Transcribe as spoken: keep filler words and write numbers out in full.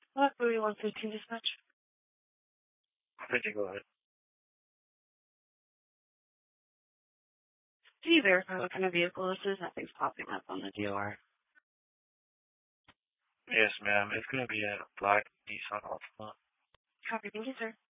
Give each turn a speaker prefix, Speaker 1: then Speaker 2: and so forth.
Speaker 1: Block Louis one fifteen dispatch.
Speaker 2: fifty, go ahead.
Speaker 1: Do you verify what kind of vehicle this is? Nothing's popping up on the D O R.
Speaker 2: Yes, ma'am. It's going to be a black Nissan Altima.
Speaker 1: Copy. Thank you, sir.